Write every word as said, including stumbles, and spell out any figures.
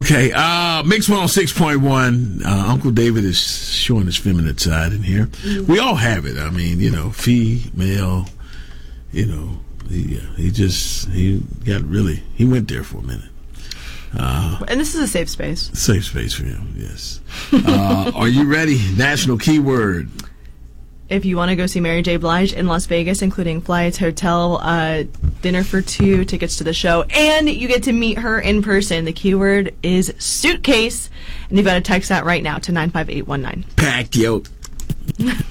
Okay, uh, Mix one oh six point one. Uh, Uncle David is showing his feminine side in here. We all have it. I mean, you know, female, you know, he, uh, he just, he got really, he went there for a minute. Uh, and this is a safe space. Safe space for him, yes. Uh, are you ready? National keyword. If you want to go see Mary J. Blige in Las Vegas, including flights, hotel, uh, dinner for two, tickets to the show, and you get to meet her in person, the keyword is suitcase, and you've got to text that right now to nine five eight one nine. Packed, yo.